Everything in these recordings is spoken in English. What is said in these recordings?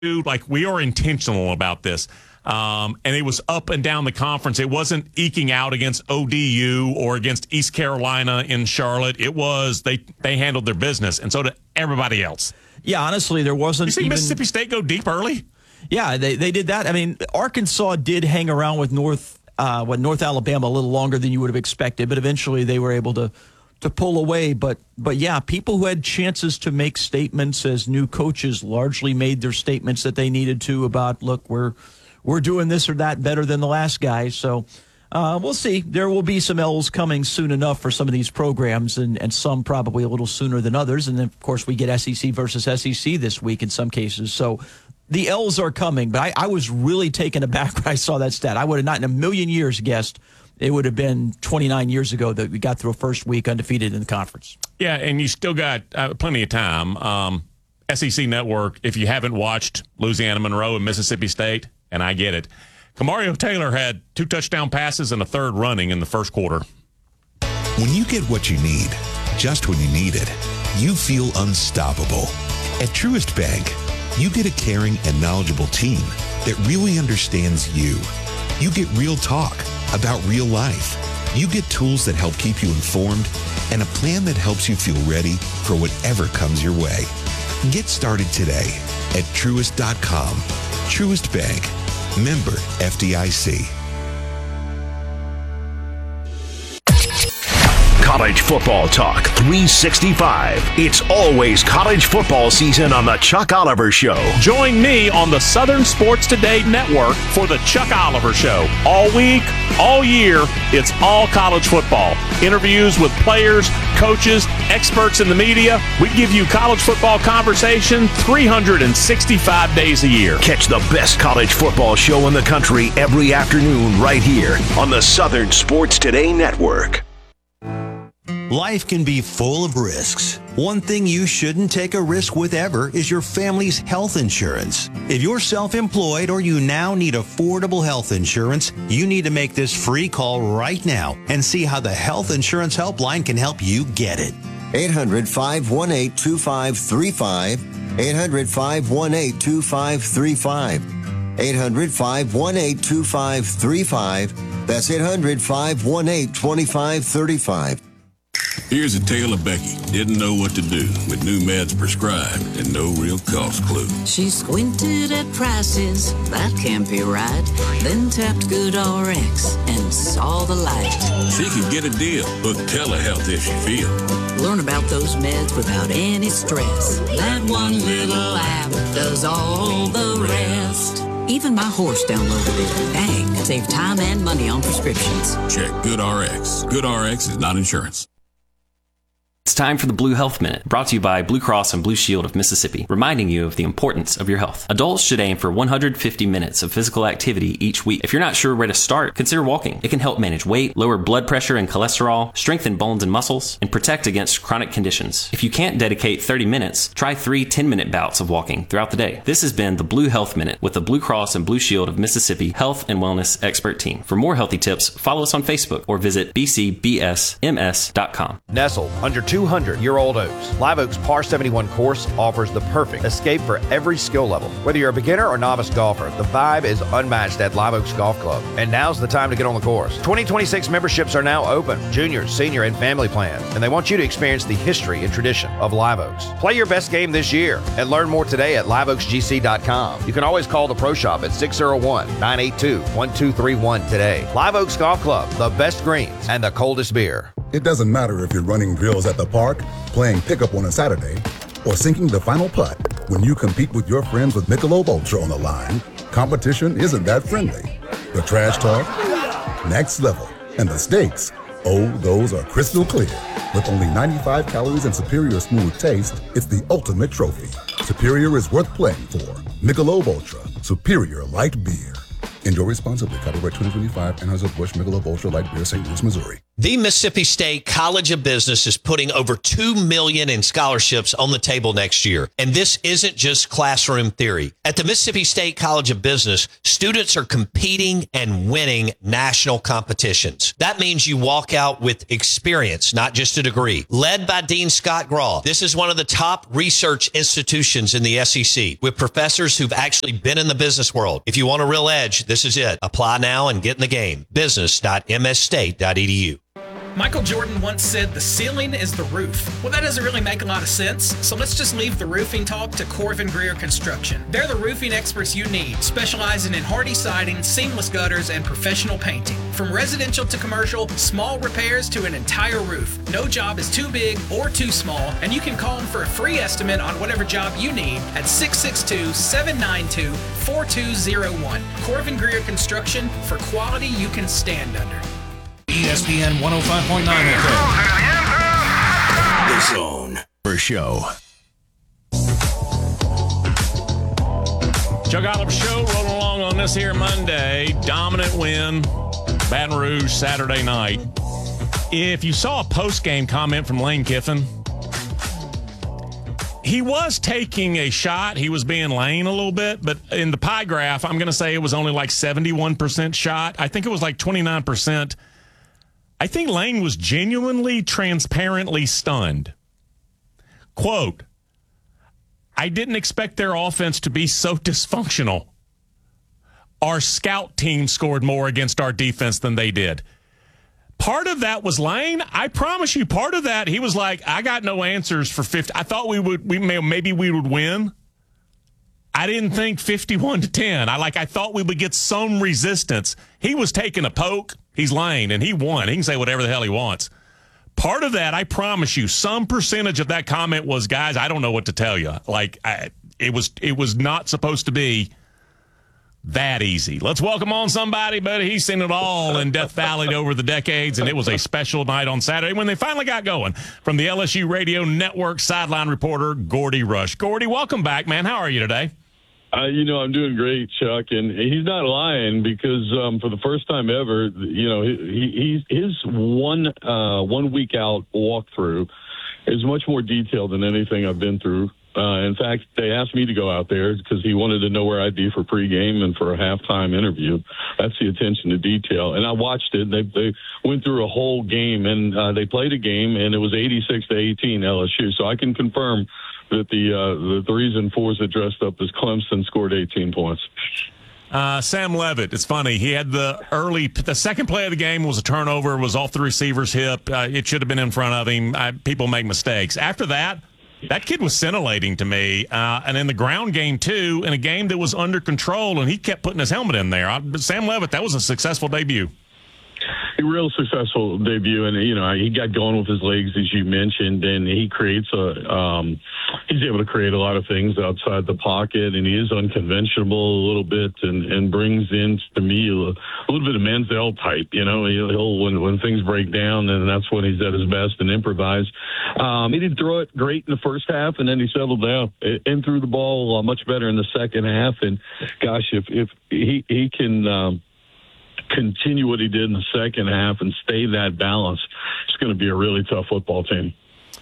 like we are intentional about this. And it was up and down the conference. It wasn't eking out against ODU or against East Carolina in Charlotte. It was they handled their business, and so did everybody else. Yeah, honestly, there wasn't. You see Mississippi State go deep early? Yeah, they did that. I mean, Arkansas did hang around with North Alabama a little longer than you would have expected, but eventually they were able to pull away. But yeah, people who had chances to make statements as new coaches largely made their statements that they needed to about, look, we're doing this or that better than the last guy. So we'll see. There will be some L's coming soon enough for some of these programs, and some probably a little sooner than others. And then, of course, we get SEC versus SEC this week in some cases. So the L's are coming. But I was really taken aback when I saw that stat. I would have not in a million years guessed it would have been 29 years ago that we got through a first week undefeated in the conference. Yeah, and you still got plenty of time. SEC Network, if you haven't watched Louisiana Monroe and Mississippi State, and I get it, Kamario Taylor had 2 touchdown passes and a third running in the first quarter. When you get what you need, just when you need it, you feel unstoppable. At Truist Bank, you get a caring and knowledgeable team that really understands you. You get real talk about real life. You get tools that help keep you informed and a plan that helps you feel ready for whatever comes your way. Get started today at Truist.com. Truist Bank. Member FDIC. College Football Talk 365. It's always college football season on the Chuck Oliver Show. Join me on the Southern Sports Today Network for the Chuck Oliver Show. All week, all year, it's all college football. Interviews with players, coaches, experts in the media. We give you college football conversation 365 days a year. Catch the best college football show in the country every afternoon right here on the Southern Sports Today Network. Life can be full of risks. One thing you shouldn't take a risk with ever is your family's health insurance. If you're self-employed or you now need affordable health insurance, you need to make this free call right now and see how the Health Insurance Helpline can help you get it. 800-518-2535. 800-518-2535. 800-518-2535. That's 800-518-2535. Here's a tale of Becky. Didn't know what to do with new meds prescribed and no real cost clue. She squinted at prices, that can't be right. Then tapped GoodRx and saw the light. She could get a deal. Book telehealth if she feels. Learn about those meds without any stress. That one little app does all the rest. Even my horse downloaded it. Dang, save time and money on prescriptions. Check GoodRx. GoodRx is not insurance. It's time for the Blue Health Minute, brought to you by Blue Cross and Blue Shield of Mississippi, reminding you of the importance of your health. Adults should aim for 150 minutes of physical activity each week. If you're not sure where to start, consider walking. It can help manage weight, lower blood pressure and cholesterol, strengthen bones and muscles, and protect against chronic conditions. If you can't dedicate 30 minutes, try 3 10-minute bouts of walking throughout the day. This has been the Blue Health Minute with the Blue Cross and Blue Shield of Mississippi Health and Wellness Expert Team. For more healthy tips, follow us on Facebook or visit bcbsms.com. Nestled under 200-year-old oaks, Live Oak's Par 71 course offers the perfect escape for every skill level. Whether you're a beginner or novice golfer, the vibe is unmatched at Live Oaks Golf Club. And now's the time to get on the course. 2026 memberships are now open, junior, senior, and family plans, and they want you to experience the history and tradition of Live Oaks. Play your best game this year and learn more today at liveoaksgc.com. You can always call the Pro Shop at 601-982-1231 today. Live Oaks Golf Club, the best greens and the coldest beer. It doesn't matter if you're running drills at the park, playing pickup on a Saturday, or sinking the final putt. When you compete with your friends with Michelob Ultra on the line, competition isn't that friendly. The trash talk, next level, and the stakes, oh, those are crystal clear. With only 95 calories and superior smooth taste, it's the ultimate trophy. Superior is worth playing for. Michelob Ultra, superior light beer. Enjoy responsibly. Copyright 2025, Anheuser-Busch Michelob Ultra Light Beer, St. Louis, Missouri. The Mississippi State College of Business is putting over $2 million in scholarships on the table next year. And this isn't just classroom theory. At the Mississippi State College of Business, students are competing and winning national competitions. That means you walk out with experience, not just a degree. Led by Dean Scott Graw, this is one of the top research institutions in the SEC with professors who've actually been in the business world. If you want a real edge, this is it. Apply now and get in the game. business.msstate.edu. Michael Jordan once said the ceiling is the roof. Well, that doesn't really make a lot of sense, so let's just leave the roofing talk to Corvin Greer Construction. They're the roofing experts you need, specializing in hardy siding, seamless gutters, and professional painting. From residential to commercial, small repairs to an entire roof. No job is too big or too small, and you can call them for a free estimate on whatever job you need at 662-792-4201. Corvin Greer Construction, for quality you can stand under. ESPN 105.9 FM. The Zone for show. Chuck Oliver Show rolling along on this here Monday. Dominant win, Baton Rouge, Saturday night. If you saw a post-game comment from Lane Kiffin, he was taking a shot. He was being Lane a little bit, but in the pie graph, I'm going to say it was only like 71% shot. I think it was like 29%. I think Lane was genuinely, transparently stunned. Quote, I didn't expect their offense to be so dysfunctional. Our scout team scored more against our defense than they did. Part of that was Lane. I promise you, part of that, he was like, I got no answers for 50. I thought maybe we would win. I didn't think 51-10. I thought we would get some resistance. He was taking a poke. He's Lane, and he won. He can say whatever the hell he wants. Part of that, I promise you, some percentage of that comment was, guys, I don't know what to tell you. It was not supposed to be that easy. Let's welcome on somebody, but he's seen it all in Death Valley over the decades, and it was a special night on Saturday when they finally got going. From the LSU Radio Network sideline reporter, Gordy Rush. Gordy, welcome back, man. How are you today? I'm doing great, Chuck, and he's not lying because for the first time ever, his 1 week out walkthrough is much more detailed than anything I've been through. In fact, they asked me to go out there because he wanted to know where I'd be for pregame and for a halftime interview. That's the attention to detail. And I watched it. They went through a whole game, and they played a game, and it was 86-18 LSU. So I can confirm that the reason Forza dressed up as Clemson scored 18 points. Sam Levitt, it's funny. He had the second play of the game was a turnover, was off the receiver's hip. It should have been in front of him. People make mistakes. After that kid was scintillating to me. And in the ground game, too, in a game that was under control, and he kept putting his helmet in there. Sam Levitt, that was a successful debut. A real successful debut, and he got going with his legs, as you mentioned, and he creates he's able to create a lot of things outside the pocket, and he is unconventional a little bit, and brings in, to me, a little bit of Manziel type. He'll when things break down, and that's when he's at his best and improvise. He didn't throw it great in the first half, and then he settled down and threw the ball much better in the second half. And gosh, if he can continue what he did in the second half and stay that balance, it's going to be a really tough football team.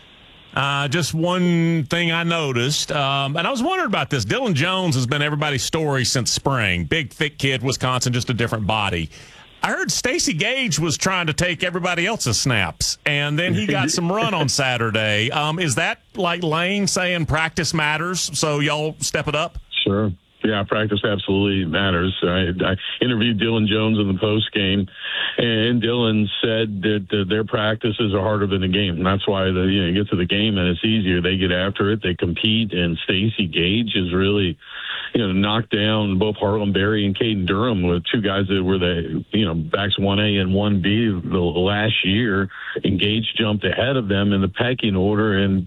Just one thing I noticed, and I was wondering about this. Dylan Jones has been everybody's story since spring. Big, thick kid, Wisconsin, just a different body. I heard Stacey Gage was trying to take everybody else's snaps, and then he got some run on Saturday. Is that like Lane saying practice matters, so y'all step it up? Sure. Yeah, practice absolutely matters. I interviewed Dylan Jones in the post game, and Dylan said that their practices are harder than the game. And that's why you get to the game and it's easier. They get after it, they compete, and Stacey Gage is really knocked down both Harlem Berry and Caden Durham, with two guys that were the backs 1A and 1B the last year. And Gage jumped ahead of them in the pecking order, and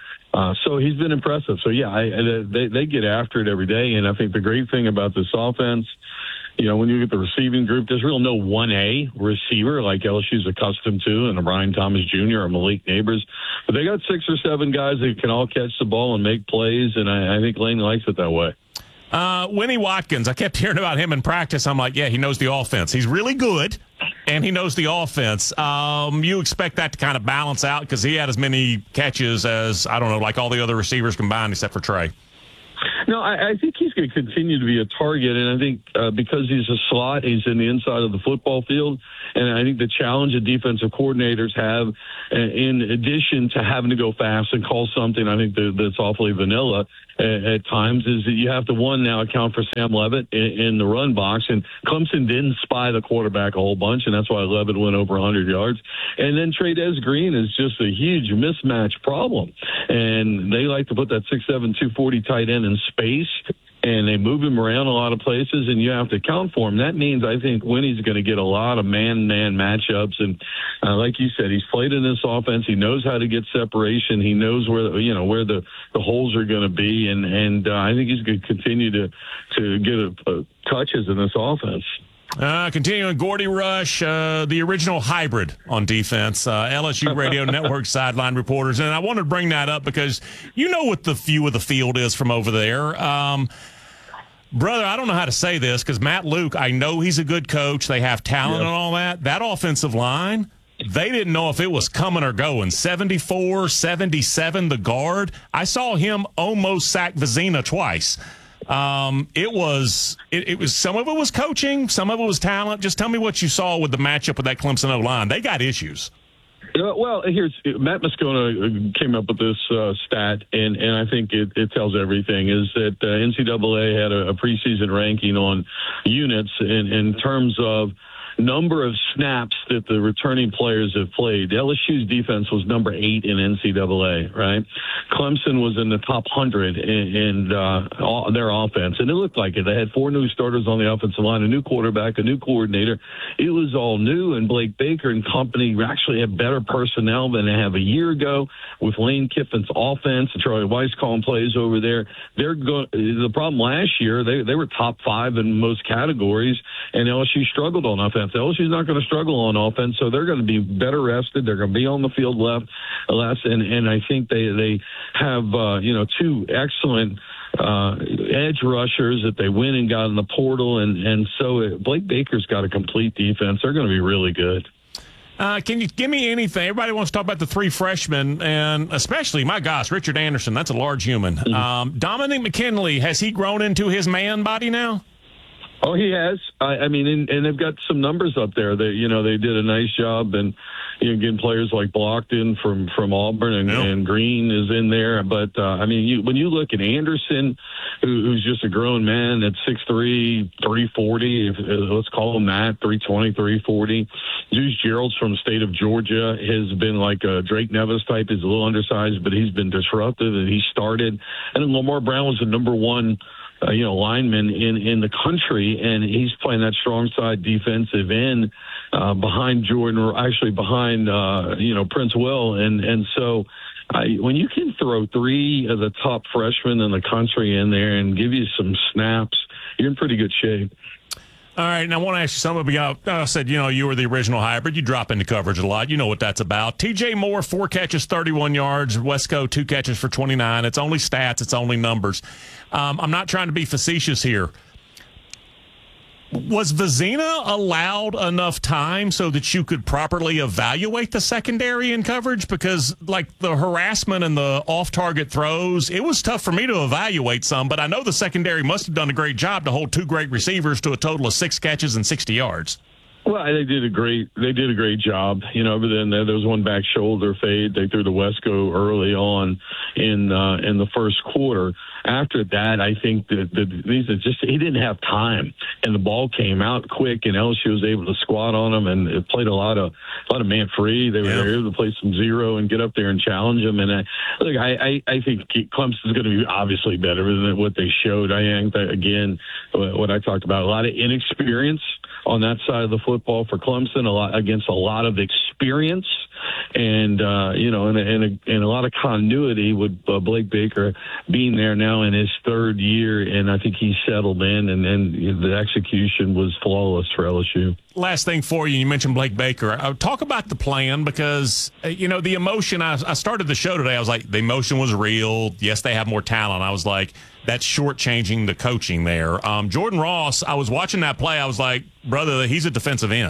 so he's been impressive. So, they get after it every day. And I think the great thing about this offense, when you get the receiving group, there's really no 1A receiver like LSU's accustomed to, and a Brian Thomas Jr. or Malik Neighbors. But they got 6 or 7 guys that can all catch the ball and make plays, and I think Lane likes it that way. Winnie Watkins, I kept hearing about him in practice. I'm like, yeah, he knows the offense. He's really good. and he knows the offense. You expect that to kind of balance out because he had as many catches as, I don't know, like all the other receivers combined except for Trey. No, I think he's going to continue to be a target, and I think because he's a slot, he's in the inside of the football field, and I think the challenge that defensive coordinators have, in addition to having to go fast and call something, I think that's awfully vanilla at times, is that you have to, one, now account for Sam Levitt in the run box, and Clemson didn't spy the quarterback a whole bunch, and that's why Levitt went over 100 yards. And then Trey Green is just a huge mismatch problem, and they like to put that 6'7", 240 tight end in space, and they move him around a lot of places, and you have to account for him. That means I think Winnie's going to get a lot of man-man matchups, and like you said, he's played in this offense. He knows how to get separation. He knows where the holes are going to be, and I think he's going to continue to get touches in this offense. Continuing, Gordy Rush, the original hybrid on defense, LSU Radio Network sideline reporters. And I wanted to bring that up because you know what the view of the field is from over there. Brother, I don't know how to say this because Matt Luke, I know he's a good coach. They have talent and all that. That offensive line, they didn't know if it was coming or going. 74, 77, the guard. I saw him almost sack Vizina twice. It was some of it was coaching, some of it was talent. Just tell me what you saw with the matchup with that Clemson O-line. They got issues. Well, here's Matt Moscona came up with this stat, and I think it tells everything, is that NCAA had a preseason ranking on units in terms of number of snaps that the returning players have played. LSU's defense was number 8 in NCAA, right? Clemson was in the top 100 in their offense, and it looked like it. They had 4 new starters on the offensive line, a new quarterback, a new coordinator. It was all new, and Blake Baker and company actually have better personnel than they have a year ago with Lane Kiffin's offense and Charlie Weiss calling plays over there. The problem last year, they were top 5 in most categories, and LSU struggled on offense. LSU's not going to struggle on offense, so they're going to be better rested. They're going to be on the field less, and I think they have 2 excellent edge rushers that they went and got in the portal, and so Blake Baker's got a complete defense. They're going to be really good. Can you give me anything? Everybody wants to talk about the 3 freshmen, and especially, my gosh, Richard Anderson. That's a large human. Mm-hmm. Dominic McKinley, has he grown into his man body now? Oh, he has. I mean, and they've got some numbers up there. They did a nice job, and getting players like Blockton from Auburn and Green is in there. But when you look at Anderson, who's just a grown man at 6'3", 340, let's call him that, 320, 340. Juice Gerald's from the state of Georgia, has been like a Drake Nevis type. He's a little undersized, but he's been disruptive, and he started. And then Lamar Brown was the number 1 lineman in the country, and he's playing that strong side defensive end behind Jordan, or actually behind Prince Will, and so when you can throw 3 of the top freshmen in the country in there and give you some snaps, you're in pretty good shape. All right, and I want to ask you something about, I said, you were the original hybrid. You drop into coverage a lot. You know what that's about. TJ Moore, 4 catches, 31 yards. Wesco, 2 catches for 29. It's only stats. It's only numbers. I'm not trying to be facetious here. Was Vizina allowed enough time so that you could properly evaluate the secondary in coverage? Because, like, the harassment and the off-target throws, it was tough for me to evaluate some, but I know the secondary must have done a great job to hold 2 great receivers to a total of 6 catches and 60 yards. Well, they did a great job, but then there was one back shoulder fade. They threw the Wesco early on in the first quarter. After that, I think that he didn't have time, and the ball came out quick, and LSU was able to squat on him, and it played a lot of man free. They were able to play some zero and get up there and challenge him. And I think Clemson's going to be obviously better than what they showed. I think that, again, what I talked about, a lot of inexperience on that side of the football for Clemson, against a lot of experience, and a lot of continuity with Blake Baker being there now in his 3rd year, and I think he's settled in, and the execution was flawless for LSU. Last thing for you mentioned Blake Baker. Talk about the plan, because, the emotion, I started the show today, I was like, the emotion was real. Yes, they have more talent. I was like, that's shortchanging the coaching there. Jordan Ross, I was watching that play. I was like, brother, he's a defensive end.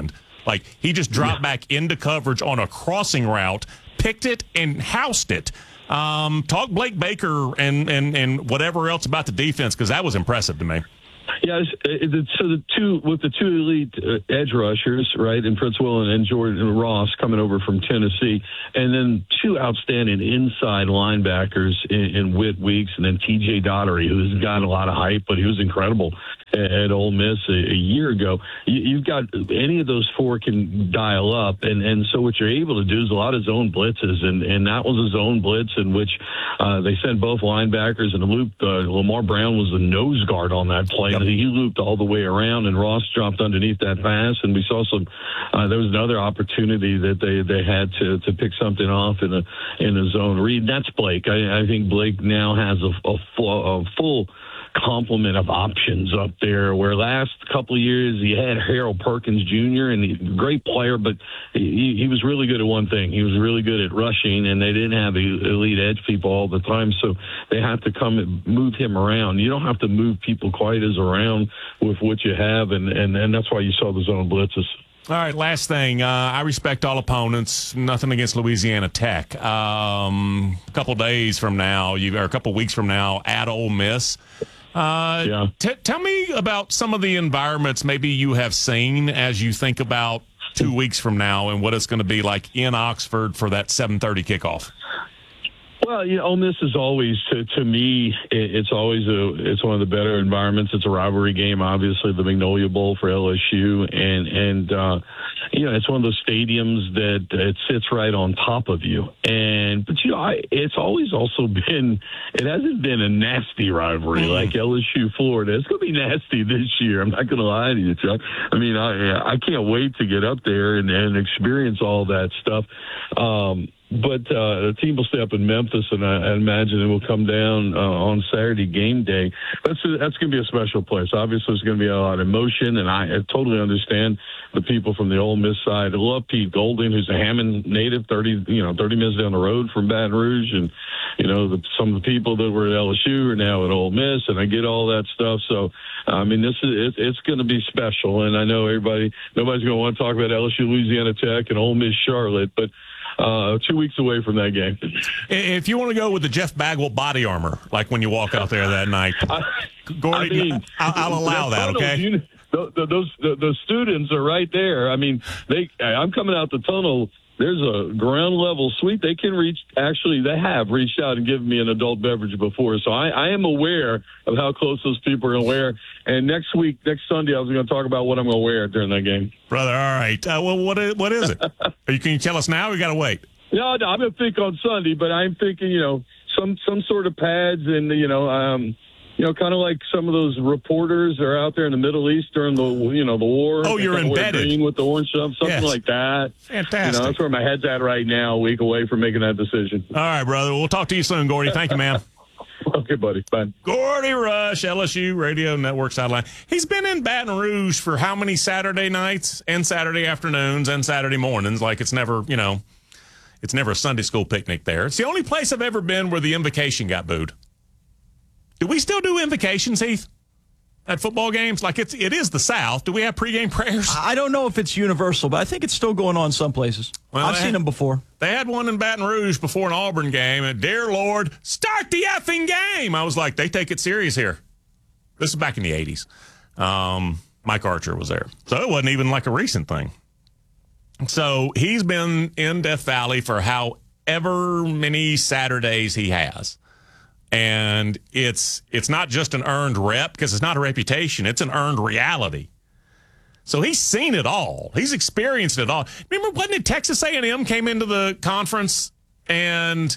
Like, he just dropped back into coverage on a crossing route, picked it, and housed it. Talk Blake Baker and whatever else about the defense, because that was impressive to me. Yeah, so the two elite edge rushers, right, and Prince Will and Jordan Ross coming over from Tennessee, and then two outstanding inside linebackers in Whit Weeks and then T.J. Daugherty, who's got a lot of hype, but he was incredible at Ole Miss a year ago. You've got any of those four can dial up, and so what you're able to do is a lot of zone blitzes, and that was a zone blitz in which they sent both linebackers and looped. Lamar Brown was the nose guard on that play. Yep. He looped all the way around, and Ross dropped underneath that pass, and we saw some. There was another opportunity that they had to pick something off in a zone read. That's Blake. I think Blake now has a full complement of options up there, where last couple of years he had Harold Perkins Jr. and he's a great player, but he was really good at one thing. He was really good at rushing, and they didn't have elite edge people all the time, so they have to come and move him around. You don't have to move people quite as around with what you have, and that's why you saw the zone blitzes. All right, last thing. I respect all opponents. Nothing against Louisiana Tech. A couple days from now, or a couple weeks from now, at Ole Miss. Tell me about some of the environments maybe you have seen as you think about 2 weeks from now and what it's going to be like in Oxford for that 7:30 kickoff. Well, Ole Miss is always, to me, it's one of the better environments. It's a rivalry game, obviously, the Magnolia Bowl for LSU, and it's one of those stadiums that it sits right on top of you. But it's always also been, it hasn't been a nasty rivalry like LSU Florida. It's going to be nasty this year. I'm not going to lie to you, Chuck. I mean, I can't wait to get up there and experience all that stuff. But the team will stay up in Memphis, and I imagine it will come down on Saturday game day. That's going to be a special place. Obviously, there's going to be a lot of emotion, and I totally understand the people from the Ole Miss side. I love Pete Golding, who's a Hammond native, 30 minutes down the road from Baton Rouge, and some of the people that were at LSU are now at Ole Miss, and I get all that stuff. So, I mean, it's going to be special, and I know nobody's going to want to talk about LSU, Louisiana Tech, and Ole Miss Charlotte, but 2 weeks away from that game. If you want to go with the Jeff Bagwell body armor, like when you walk out there that night, Gordy, I'll allow that. Okay. The students are right there. I mean, I'm coming out the tunnel. There's a ground level suite. They can reach. Actually, they have reached out and given me an adult beverage before. So I am aware of how close those people are going to wear. And next Sunday, I was going to talk about what I'm going to wear during that game. Brother, all right. Well, what is it? Can you tell us now? We got to wait. No, I'm going to think on Sunday, but I'm thinking, some sort of pads and, kind of like some of those reporters that are out there in the Middle East during the war. Oh, you're embedded. Green with the orange stuff, something like that. Fantastic. That's where my head's at right now, a week away from making that decision. All right, brother. We'll talk to you soon, Gordy. Thank you, man. Okay, buddy. Bye. Gordy Rush, LSU Radio Network sideline. He's been in Baton Rouge for how many Saturday nights and Saturday afternoons and Saturday mornings? Like it's never, it's never a Sunday school picnic there. It's the only place I've ever been where the invocation got booed. Do we still do invocations, Heath, at football games? Like it is the South. Do we have pregame prayers? I don't know if it's universal, but I think it's still going on some places. Well, I've seen them before. They had one in Baton Rouge before an Auburn game. And dear Lord, start the effing game. I was like, they take it serious here. This is back in the 80s. Mike Archer was there. So it wasn't even like a recent thing. So he's been in Death Valley for however many Saturdays he has. And it's not just an earned rep, because it's not a reputation. It's an earned reality. So he's seen it all. He's experienced it all. Remember, wasn't it Texas A&M came into the conference and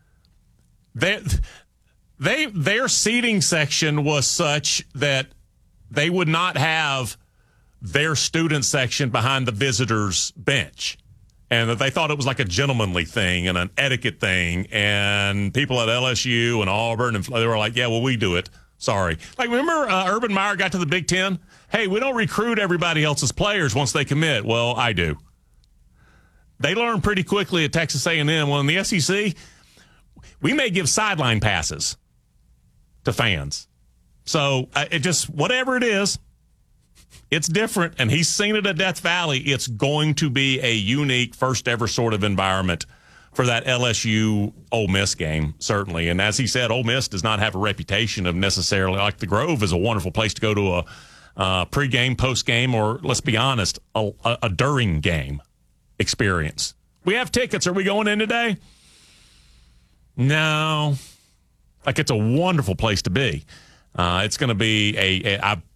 their seating section was such that they would not have their student section behind the visitors' bench. And that they thought it was like a gentlemanly thing and an etiquette thing. And people at LSU and Auburn, and they were like, yeah, well, we do it. Sorry. Like, remember Urban Meyer got to the Big Ten? Hey, we don't recruit everybody else's players once they commit. Well, I do. They learned pretty quickly at Texas A&M. Well, in the SEC, we may give sideline passes to fans. So it just, whatever it is, It's different, and he's seen it at Death Valley. It's going to be a unique, first-ever sort of environment for that LSU Ole Miss game, certainly. And as he said, Ole Miss does not have a reputation of necessarily, like the Grove is a wonderful place to go to a pregame, postgame, or, let's be honest, a during game experience. We have tickets. Are we going in today? No. Like, it's a wonderful place to be. It's going to be